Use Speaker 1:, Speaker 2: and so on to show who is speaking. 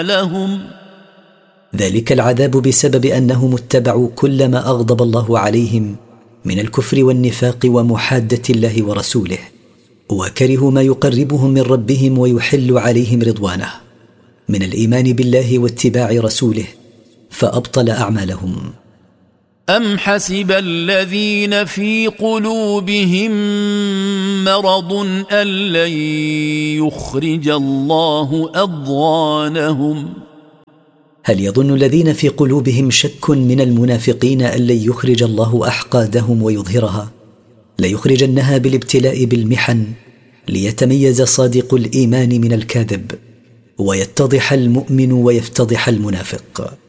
Speaker 1: لهم
Speaker 2: ذلك العذاب بسبب أنهم اتبعوا كل ما أغضب الله عليهم من الكفر والنفاق ومحادة الله ورسوله، وكرهوا ما يقربهم من ربهم ويحل عليهم رضوانه من الإيمان بالله واتباع رسوله، فأبطل أعمالهم.
Speaker 1: أم حسب الذين في قلوبهم مرض أن لن يخرج الله أضغانهم؟
Speaker 2: هل يظن الذين في قلوبهم شك من المنافقين أن لن يخرج الله أحقادهم ويظهرها؟ ليخرجنها بالابتلاء بالمحن ليتميز صادق الإيمان من الكاذب، ويتضح المؤمن ويفتضح المنافق.